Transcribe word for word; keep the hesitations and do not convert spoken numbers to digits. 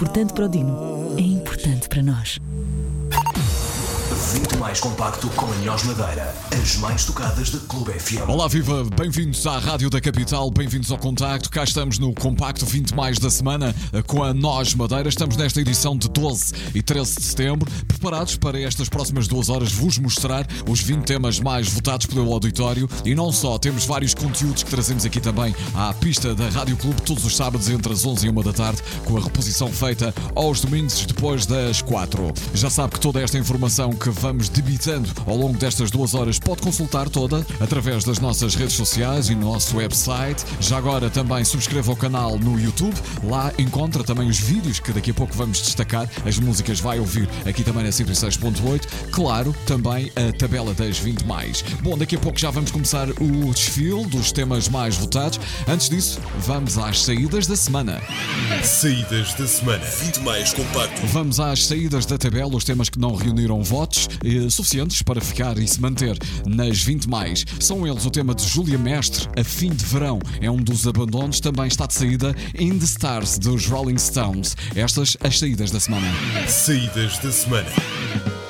Importante para o Dino, é importante para nós. vinte mais compacto com Anhós Madeira. As mais tocadas da Clube F M. Olá, viva! Bem-vindos à Rádio da Capital, bem-vindos ao Contacto. Cá estamos no Compacto vinte mais da semana com a Anhós Madeira. Estamos nesta edição de doze e treze de setembro, preparados para estas próximas duas horas vos mostrar os vinte temas mais votados pelo auditório. E não só, temos vários conteúdos que trazemos aqui também à pista da Rádio Clube todos os sábados entre as onze e uma da tarde, com a reposição feita aos domingos depois das quatro. Já sabe que toda esta informação que vamos debitando ao longo destas duas horas pode consultar toda através das nossas redes sociais e no nosso website. Já agora também subscreva o canal no YouTube, lá encontra também os vídeos que daqui a pouco vamos destacar, as músicas vai ouvir aqui também na cento e seis ponto oito, claro, também a tabela das vinte mais. Bom, daqui a pouco já vamos começar o desfile dos temas mais votados. Antes disso, vamos às saídas da semana. Saídas da semana, vinte mais compacto. Vamos às saídas da tabela, os temas que não reuniram votos eh, suficientes para ficar e se manter nas vinte mais. São eles o tema de Júlia Mestre, A Fim de Verão, é um dos abandonos, também está de saída In the Stars dos Rolling Stones. Estas as saídas da semana. Saídas da semana.